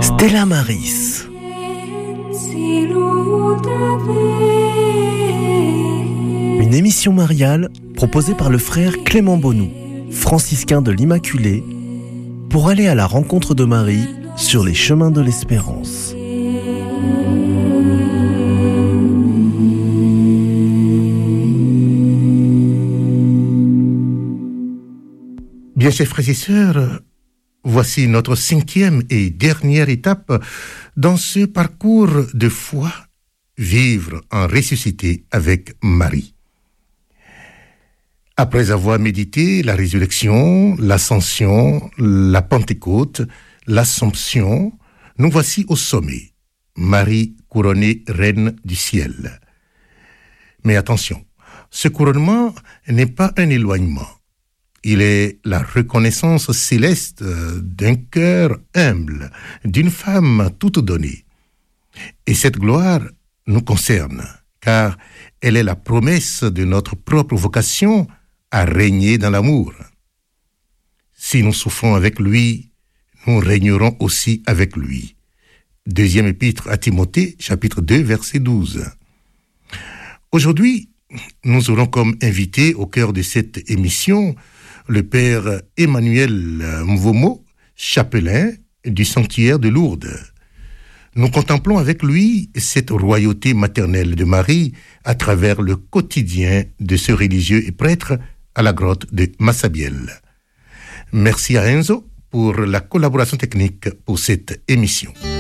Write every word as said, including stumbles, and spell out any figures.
Stella Maris. Une émission mariale proposée par le frère Clément Bonou, franciscain de l'Immaculée, pour aller à la rencontre de Marie sur les chemins de l'espérance. Bien, chers frères et sœurs, voici notre cinquième et dernière étape dans ce parcours de foi, vivre en ressuscité avec Marie. Après avoir médité la résurrection, l'ascension, la Pentecôte, l'Assomption, nous voici au sommet, Marie couronnée reine du ciel. Mais attention, ce couronnement n'est pas un éloignement. Il est la reconnaissance céleste d'un cœur humble, d'une femme toute donnée. Et cette gloire nous concerne, car elle est la promesse de notre propre vocation à régner dans l'amour. Si nous souffrons avec lui, nous régnerons aussi avec lui. Deuxième épître à Timothée, chapitre deux, verset douze. Aujourd'hui, nous aurons comme invité au cœur de cette émission le père Emmanuel Mvomo, chapelain du sanctuaire de Lourdes. Nous contemplons avec lui cette royauté maternelle de Marie à travers le quotidien de ce religieux et prêtre à la grotte de Massabielle. Merci à Enzo pour la collaboration technique pour cette émission.